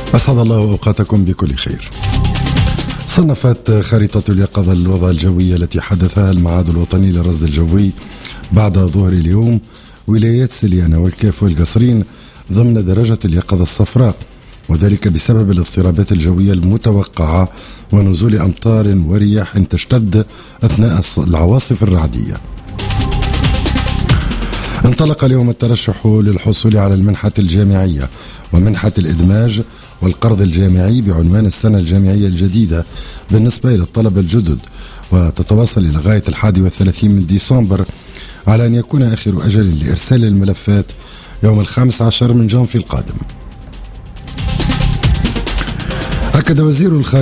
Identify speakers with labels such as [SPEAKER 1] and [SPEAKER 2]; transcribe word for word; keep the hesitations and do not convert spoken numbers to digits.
[SPEAKER 1] أسعد الله أوقاتكم بكل خير. صنفت خريطة اليقظة الوضع الجوي التي حدثها المعهد الوطني للرصد الجوي بعد ظهر اليوم ولايات سليانة والكاف والقصرين ضمن درجة اليقظة الصفراء، وذلك بسبب الاضطرابات الجوية المتوقعة ونزول أمطار ورياح تشتد أثناء العواصف الرعدية. انطلق اليوم الترشح للحصول على المنحة الجامعية ومنحة الإدماج والقرض الجامعي بعنوان السنة الجامعية الجديدة بالنسبة إلى الطلبة الجدد، وتتواصل إلى غاية الحادي والثلاثين من ديسمبر، على أن يكون آخر أجل لإرسال الملفات يوم الخامس عشر من جانفي القادم. أكد وزير الخارجية